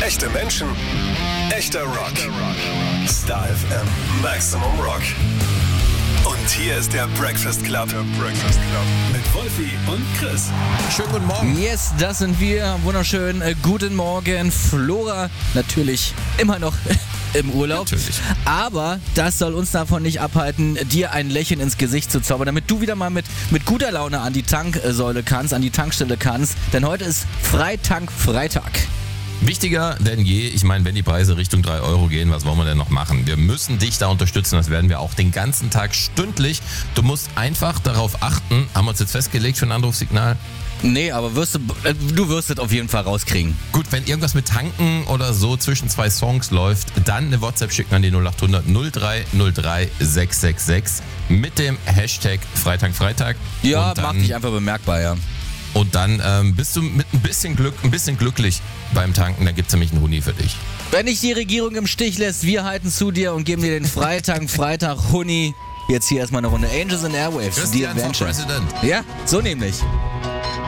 Echte Menschen, echter Rock. Star FM Maximum Rock. Und hier ist der Breakfast Club. Mit Wolfi und Chris. Schönen guten Morgen. Yes, das sind wir. Wunderschön. Guten Morgen. Flora natürlich immer noch im Urlaub. Natürlich. Aber das soll uns davon nicht abhalten, dir ein Lächeln ins Gesicht zu zaubern, damit du wieder mal mit guter Laune an die Tanksäule kannst, an die Tankstelle kannst. Denn heute ist Freitag. Wichtiger denn je, ich meine, wenn die Preise Richtung 3 Euro gehen, was wollen wir denn noch machen? Wir müssen dich da unterstützen, das werden wir auch den ganzen Tag stündlich. Du musst einfach darauf achten, haben wir uns jetzt festgelegt für ein Anrufsignal? Nee, aber du wirst es auf jeden Fall rauskriegen. Gut, wenn irgendwas mit Tanken oder so zwischen 2 Songs läuft, dann eine WhatsApp schicken an die 0800 0303 666 mit dem Hashtag Freitag. Ja, Und dann- mach dich einfach bemerkbar, ja. Und dann bist du mit ein bisschen glücklich beim Tanken, dann gibt's nämlich einen Huni für dich. Wenn dich die Regierung im Stich lässt, wir halten zu dir und geben dir den Freitag Huni. Jetzt hier erstmal eine Runde Angels and Airwaves, The Christian for Adventure. President. Ja, so nämlich.